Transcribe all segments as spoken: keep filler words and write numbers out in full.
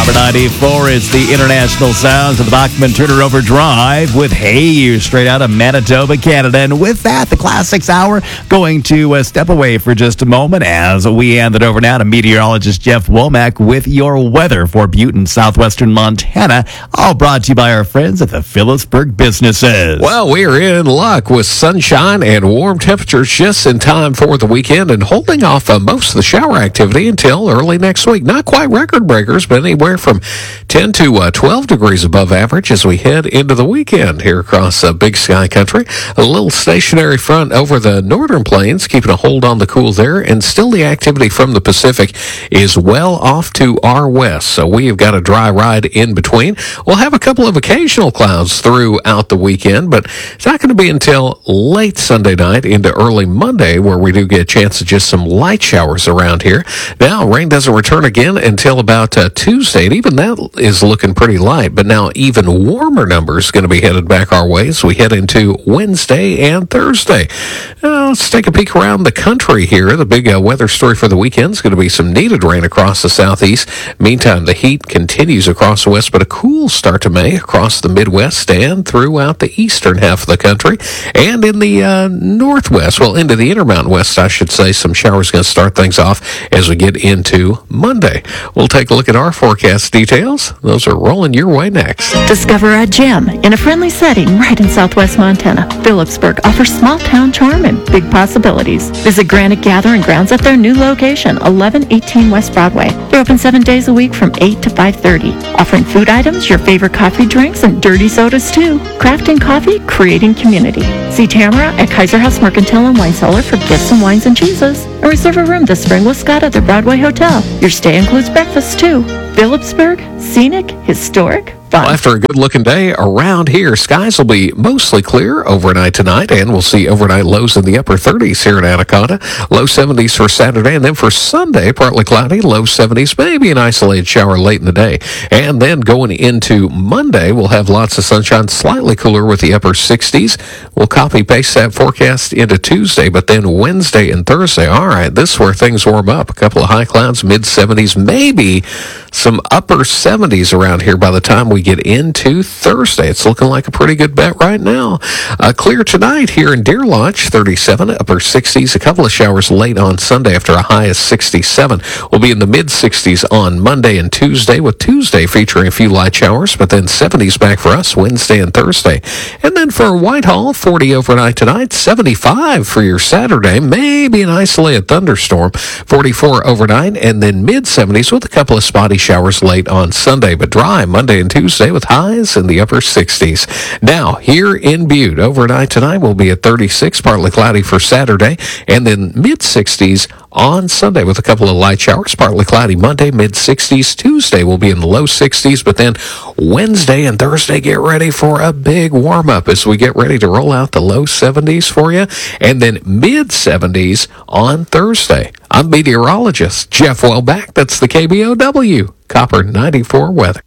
Copper ninety-four, it's the international sounds of the Bachman Turner Overdrive with Hey You, straight out of Manitoba, Canada. And with that, the Classics Hour going to uh, step away for just a moment as we hand it over now to meteorologist Jeff Womack with your weather for Butte and southwestern Montana, all brought to you by our friends at the Phillipsburg Businesses. Well, we are in luck with sunshine and warm temperatures just in time for the weekend and holding off uh, most of the shower activity until early next week. Not quite record breakers, but anywhere from ten to uh, twelve degrees above average as we head into the weekend here across uh, Big Sky Country. A little stationary front over the northern plains, keeping a hold on the cool there, and still the activity from the Pacific is well off to our west. So we have got a dry ride in between. We'll have a couple of occasional clouds throughout the weekend, but it's not going to be until late Sunday night into early Monday where we do get a chance of just some light showers around here. Now, rain doesn't return again until about uh, Tuesday, and even that is looking pretty light. But now even warmer numbers going to be headed back our way as we head into Wednesday and Thursday. Uh, let's take a peek around the country here. The big uh, weather story for the weekend is going to be some needed rain across the southeast. Meantime, the heat continues across the west, but a cool start to May across the Midwest and throughout the eastern half of the country. And in the uh, northwest, well, into the Intermountain West, I should say, some showers going to start things off as we get into Monday. We'll take a look at our forecast details. Those are rolling your way next. Discover a gem in a friendly setting right in southwest Montana. Phillipsburg offers small town charm and big possibilities. Visit Granite Gathering Grounds at their new location, eleven eighteen West Broadway. They're open seven days a week from eight to five thirty, offering food items, your favorite coffee drinks, and dirty sodas too. Crafting coffee, creating community. See Tamara at Kaiser House Mercantile and Wine Cellar for gifts and wines and cheeses. And reserve a room this spring with Scott at the Broadway Hotel. Your stay includes breakfast too. Phillipsburg, scenic, historic, fun. Well, after a good-looking day around here, skies will be mostly clear overnight tonight, and we'll see overnight lows in the upper thirties here in Anaconda. Low seventies for Saturday, and then for Sunday, partly cloudy, low seventies, maybe an isolated shower late in the day. And then going into Monday, we'll have lots of sunshine, slightly cooler with the upper sixties. We'll copy-paste that forecast into Tuesday, but then Wednesday and Thursday, all right, this is where things warm up. A couple of high clouds, mid-seventies, maybe some upper seventies around here by the time we get into Thursday. It's looking like a pretty good bet right now. Uh, clear tonight here in Deer Lodge, thirty-seven, upper sixties. A couple of showers late on Sunday after a high of sixty-seven. We'll be in the mid-sixties on Monday and Tuesday, with Tuesday featuring a few light showers, but then seventies back for us Wednesday and Thursday. And then for Whitehall, forty overnight tonight, seventy-five for your Saturday, maybe an isolated thunderstorm, forty-four overnight, and then mid-seventies with a couple of spotty showers late on Sunday, but dry Monday and Tuesday with highs in the upper sixties. Now, here in Butte, overnight tonight will be at thirty-six, partly cloudy for Saturday, and then mid-sixties on Sunday with a couple of light showers, partly cloudy Monday, mid-sixties. Tuesday will be in the low sixties, but then Wednesday and Thursday, get ready for a big warm-up as we get ready to roll out the low seventies for you, and then mid-seventies on Thursday. I'm meteorologist Jeff Wellback. That's the K B O W Copper ninety-four weather.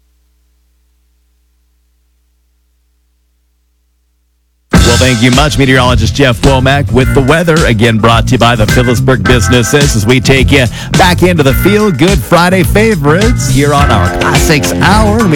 Well, thank you much, meteorologist Jeff Womack with the weather. Again, brought to you by the Phillipsburg Businesses as we take you back into the Feel Good Friday favorites here on our Classics Hour.